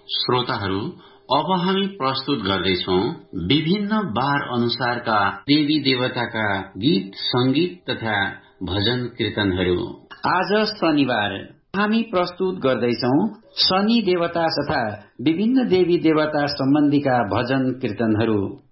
श्रोताहरू, अब हामी प्रस्तुत गर्दैछौं विभिन्न बार अनुसारका देवी देवताका गीत संगीत तथा भजन कीर्तनहरू। आज शनिबार हामी प्रस्तुत गर्दैछौं शनि देवता तथा विभिन्न देवी देवता सम्बन्धीका भजन कीर्तनहरू।